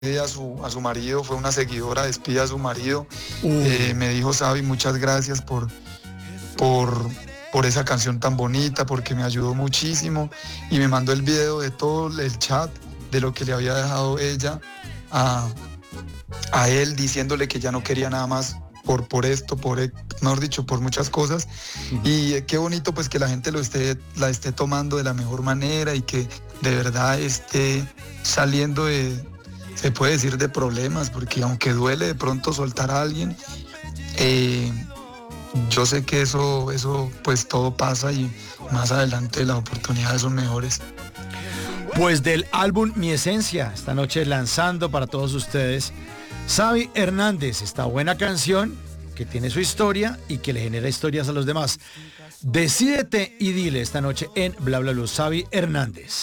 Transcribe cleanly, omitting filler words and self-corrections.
a su marido, fue una seguidora, despide a su marido. Uy. Me dijo: Xavi, muchas gracias por, por esa canción tan bonita, porque me ayudó muchísimo. Y me mandó el video de todo el chat, de lo que le había dejado ella a él, diciéndole que ya no quería nada más por esto, mejor dicho, por muchas cosas. Y qué bonito pues que la gente la esté tomando de la mejor manera y que de verdad esté saliendo se puede decir, de problemas, porque aunque duele de pronto soltar a alguien, yo sé que eso pues todo pasa y más adelante las oportunidades son mejores. Pues del álbum Mi Esencia, esta noche lanzando para todos ustedes Xavi Hernández, esta buena canción que tiene su historia y que le genera historias a los demás. Decídete y dile esta noche en Bla Bla Blue, Xavi Hernández.